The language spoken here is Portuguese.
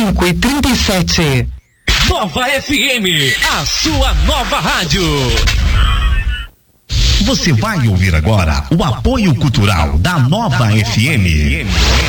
5h37. Nova FM, a sua nova rádio. Você vai ouvir agora o apoio cultural da Nova FM.